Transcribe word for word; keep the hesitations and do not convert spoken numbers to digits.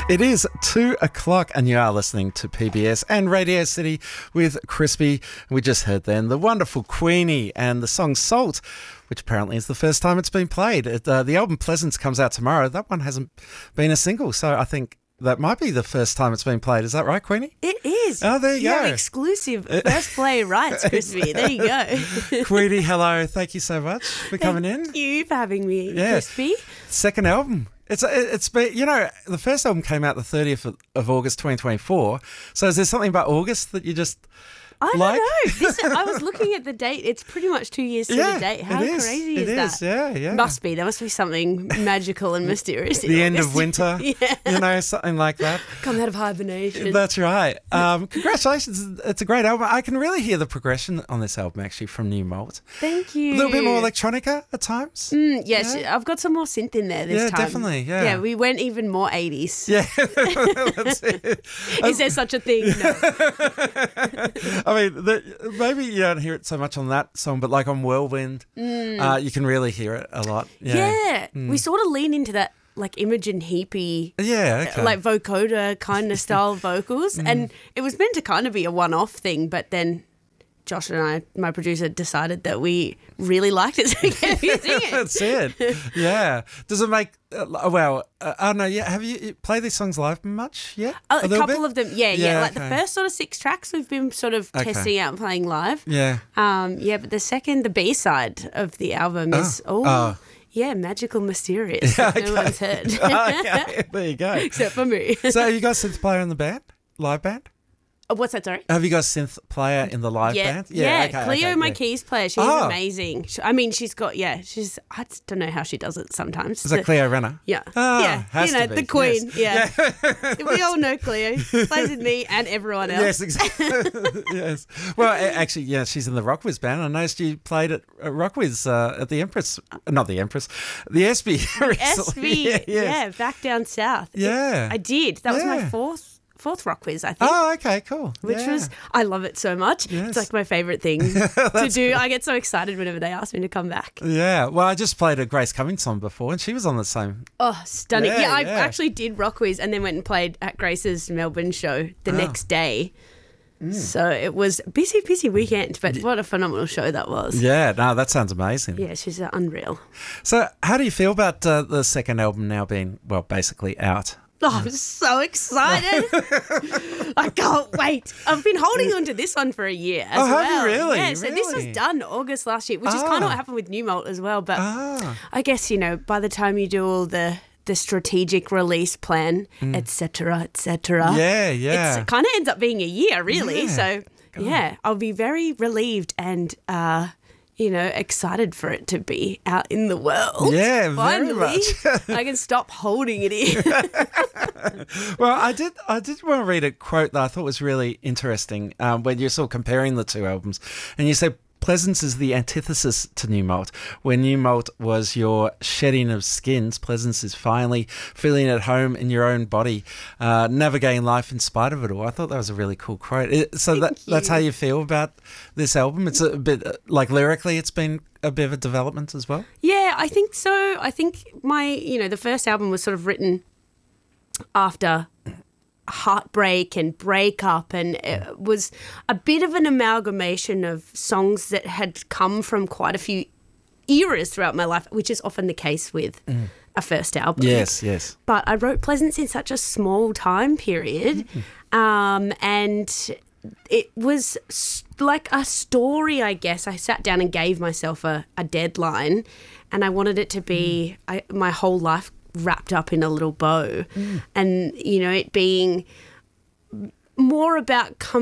It is two o'clock and you are listening to P B S and Radio City with Crispy. We just heard then the wonderful Queenie and the song Salt, which apparently is the first time it's been played. It, uh, the album Pleasance comes out tomorrow. That one hasn't been a single, so I think that might be the first time it's been played. Is that right, Queenie? It is. Oh, there you yeah, go. Exclusive first play rights, Crispy. There you go. Queenie, hello. Thank you so much for coming in. Thank you for having me, Yes. Crispy. Second album. It's it's been, you know, the first album came out the thirtieth of, of August twenty twenty-four. So is there something about August that you just I don't like? know. This, I was looking at the date. It's pretty much two years to Yeah, the date. How it is. crazy It is, is, that? yeah, yeah. Must be. There must be something magical and mysterious. in The end August. of winter, Yeah. you know, something like that. Come out of hibernation. That's right. Um, congratulations. It's a great album. I can really hear the progression on this album, actually, from New Malt. Thank you. A little bit more electronica at times. Mm, yes, Yeah. I've got some more synth in there this Yeah, time. definitely, yeah. Yeah, we went even more eighties. Yeah, that's it. Is there such a thing? No. I mean, the, maybe you don't hear it so much on that song, but like on Whirlwind, uh, you can really hear it a lot. Yeah. Yeah, we sort of lean into that like Imogen Heapy, Yeah, okay. like vocoder kind of style vocals, and it was meant to kind of be a one-off thing, but then Josh and I, my producer, decided that we really liked it, so we kept using it. That's it. Yeah. Does it make, uh, well, uh, I don't know, yeah, have you played these songs live much yet? A, a little couple bit? of them, yeah, yeah. Yeah, Like okay. the first sort of six tracks we've been sort of Okay. testing out and playing live. Yeah. Um, yeah, but the second, the B side of the album is oh, Oh. yeah, magical, mysterious. Yeah, that No okay. one's heard Okay, there you go. except for me. So have you got a synth player in the band? Live band? Oh, what's that? Sorry. Have you got a synth player in the live Yeah, band? yeah. okay, Cleo, okay, my yeah. keys player, she's Oh. amazing. She- I mean, she's got yeah, she's I just don't know how she does it sometimes. Is that The- Cleo Renner? Yeah, Ah, yeah. has You know, to be, the queen. yes. Yeah, we all know Cleo plays with me and everyone else. Yes, exactly. Yes. Well, a- actually, yeah, she's in the Rockwiz band. I noticed you played at at Rockwiz uh, at the Empress, not the Empress, the S B. recently. S V, Yeah, yeah, yes. back down south. Yeah. I did. That was my Yeah. fourth fourth rock quiz, I think. Oh, okay, cool. Which Yeah. was, I love it so much. Yes. It's like my favourite thing to do. I get so excited whenever they ask me to come back. Yeah. Well, I just played a Grace Cummings song before, and she was on the same. Oh, stunning. Yeah, Yeah, I yeah. actually did rock quiz and then went and played at Grace's Melbourne show the Oh. next day. Mm. So it was a busy, busy weekend, but what a phenomenal show that was. Yeah. No, that sounds amazing. Yeah, she's uh, unreal. So, how do you feel about uh, the second album now being, well, basically out? Oh, I'm so excited. I can't wait. I've been holding on to this one for a year as Oh, have you well. really? Yeah, so this was Really? done August last year, which is Ah. kind of what happened with New Malt as well. But Ah. I guess, you know, by the time you do all the the strategic release plan, et cetera, et cetera, Yeah, yeah. it kind of ends up being a year, really. Yeah. So, yeah, I'll be very relieved and, uh, you know, excited for it to be out in the world. Yeah, very Finally, much. I can stop holding it in. Well, I did. I did want to read a quote that I thought was really interesting um, when you're sort of comparing the two albums, and you said Pleasance is the antithesis to New Malt. When New Malt was your shedding of skins, Pleasance is finally feeling at home in your own body, uh, navigating life in spite of it all. I thought that was a really cool quote. It, so that, that's you. how you feel about this album. It's a bit uh, like lyrically, it's been a bit of a development as well. Yeah, I think so. I think my, you know, the first album was sort of written after heartbreak and breakup, and it was a bit of an amalgamation of songs that had come from quite a few eras throughout my life, which is often the case with a first album. Yes, yes. But I wrote Pleasance in such a small time period, um, and it was s- like a story, I guess. I sat down and gave myself a, a deadline, and I wanted it to be I, my whole life wrapped up in a little bow, and, you know, it being more about coming